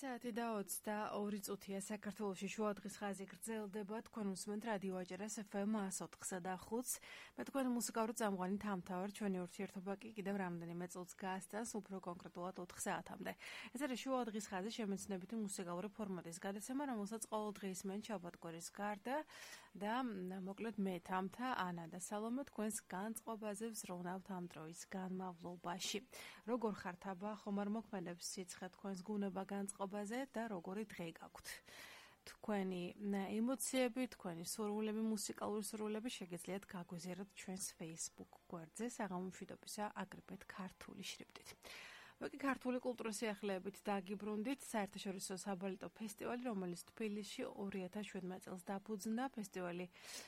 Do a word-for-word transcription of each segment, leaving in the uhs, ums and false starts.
საათი და ოცდაორი წუთია საქართველოში შუადღის ხაზი გრძელდება. თქვენ უსმენთ რადიო აჭარას ეფ ემ εκατო ოთხსა და ხუთს. მე თქვენი მუსიკალური წამყვანი თამთავარ. ჩვენი ურთიერთობა კი კიდევ რამდენიმე წუთს გასტანს, უფრო კონკრეტულად ოთხ საათამდე. ეს არის შუადღის ხაზი შემეცნებითი მუსიკალური ფორმატის გადაცემა, რომელსაც ყოველ დღე ისმენ შაბათ-კვირის გარდა და მოკლედ მე თამთა ანა და სალომე თქვენს განწყობაზე ვზრუნავთ ამ დროის განმავლობაში. როგორ ხართ აბა, ხომ არ მოქმედებს სიცხე თქვენს გუნება განწყობაზე და როგორი დღე გაქვთ. თქვენი ემოციები, თქვენი სურვილები, მუსიკალური სურვილები შეგეძლიათ გაგვიზიაროთ ჩვენს Facebook გვერდზე საღამომშვიდობისა აგრეთვე ქართული შრიფტით. მე კი ქართული კულტურის სიახლეებით დაგიბრუნდით საერთაშორისო საბალეტო ფესტივალი, რომელიც თბილისში ორი ათას შვიდმეტ წელს დაფუძნდა. ფესტივალი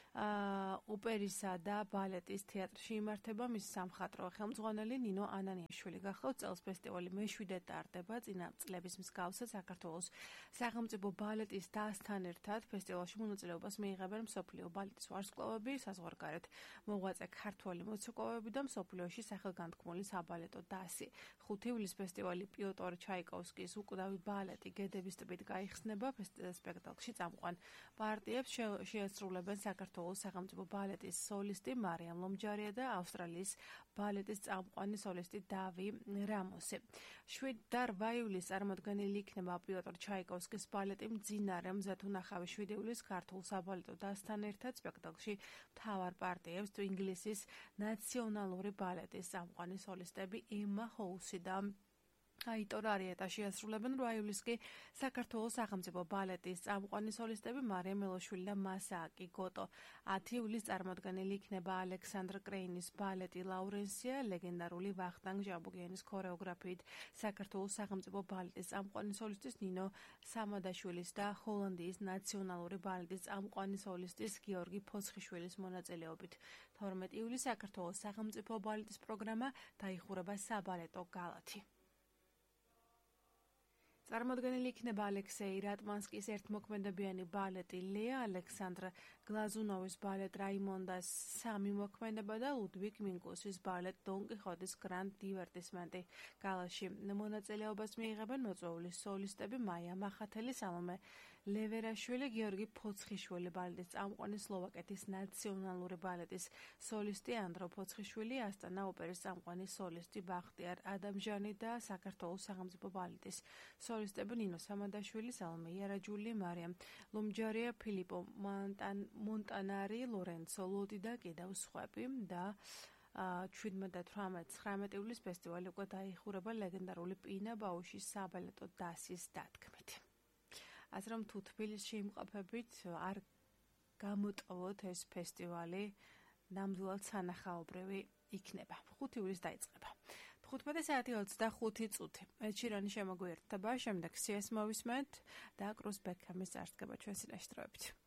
ოპერისა და ბალეტის თეატრში იმართება. მის სამხატვრო ხელმძღვანელი ნინო ანანიაშვილი გახლავთ. წელს ფესტივალი მეშვიდე ტარდება. წინა წლების მსგავსად საქართველოს სახელმწიფო ბალეტის დასთან ერთად ფესტივალში მონაწილეობას მიიღებენ მსოფლიო ბალეტის ვარსკვლავები, საზღვარგარეთ მოღვაწე ქართველი მოცეკვავები და მსოფლიოში სახელგანთქმული საბალეტო დასი. ხუთი ივლისის ფესტივალი პიოტრ ჩაიკოვსკის უკვდავი ბალეტი გედების ტბით გაიხსნება. სპექტაკლში წამყვან პარტიებს შეასრულებენ საქართველოს სახელმწიფო ბალეტის სოლისტი მარიამ ლომჯარია და ავსტრალიის ბალეტის წამყვანი სოლისტი დავი რამოსი. შვიდ და რვა ივლისს წარმოდგენილი იქნება პიოტრ ჩაიკოვსკის ბალეტი მძინარე მზეთუნახავი. შვიდი ივლისს ქართულ საბალეტო დასთან ერთად სპექტაკლში მთავარ პარტიებს ინგლისის ნაციონალური ბალეტის წამყვანი სოლისტები ემა ჰოუსი და აიტორ არიეტა შეასრულებენ. რვა ივლისს კი საქართველოს სახელმწიფო ბალეტის წამყვანი სოლისტები მარია მელოშვილი და მასააკი გოტო. ათი ივლისს წარმოდგენილი იქნება ალექსანდრ კრეინის ბალეტი ლაურენსია ლეგენდარული ვახტანგ ჟაბუგიანის ქორეოგრაფიით საქართველოს სახელმწიფო ბალეტის წამყვანი სოლისტის ნინო სამადაშვილის და ჰოლანდიის ნაციონალური ბალეტის წამყვანი სოლისტის გიორგი ფოცხიშვილის მონაწილეობით. თორმეტი ივლისს საქართველოს სახელმწიფო ბალეტის პროგრამა დაიხურება საბალეტო გალათი. წარმოდგენილი იქნება ალექსეი რატმანსკის ერთმოქმედებიანი ბალეტი ლეა, ალექსანდრ გლაზუნოვის ბალეტ რაიმონდას სამი მოქმედება და ლუდვიგ მინკუსის ბალეტ დონ კიხოტის გრანდ დივერტისმენტი. გალაში მონაწილეობას მიიღებენ მოწვეული სოლისტები მაია მახათელი, სალომე ლევერაშვილი, გიორგი ფოცხიშვილი ბალეტის წამყვანი, სლოვაკეთის ნაციონალური ბალეტის სოლისტი ანდრო ფოცხიშვილი, ასტანა ოპერის წამყვანი სოლისტი ბახტიარ ადამჟანი და საქართველოს სახელმწიფო ბალეტის სოლისტები ნინო სამადაშვილი, სალომე იარაჯული, მარიამ ლომჯარია, ფილიპო მონტანარი, ლორენცო ლოდი და კიდევ სხვები და შვიდმეტ და თვრამეტ ცხრამეტ ივლისს ფესტივალი უკვე დაიხურება ლეგენდარული პინა ბაუშის საბალეტო დასის დადგმით. ასე რომ თუ თბილისში იმყოფებით, არ გამოტოვოთ ეს ფესტივალი, ნამდვილად სანახაობრივი იქნება. ხუთი ივლისს დაიწყება. თხუთმეტი საათი ოცდახუთი წუთი. ეჩირანი შემოგვიერთდება, შემდეგ სიას მოვისმენთ და კრუს ბექჰემის წარსდგება ჩვენ სინაშტროებით.